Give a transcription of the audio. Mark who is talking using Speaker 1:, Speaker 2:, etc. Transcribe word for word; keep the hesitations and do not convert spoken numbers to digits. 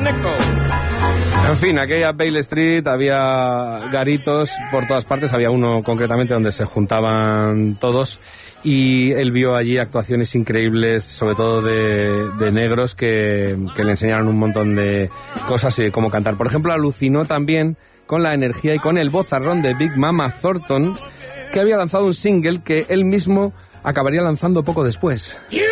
Speaker 1: En fin, aquella Bale Street había garitos por todas partes, había uno concretamente donde se juntaban todos y él vio allí actuaciones increíbles, sobre todo de, de negros que, que le enseñaron un montón de cosas y cómo cantar. Por ejemplo, alucinó también con la energía y con el vozarrón de Big Mama Thornton, que había lanzado un single que él mismo acabaría lanzando poco después. You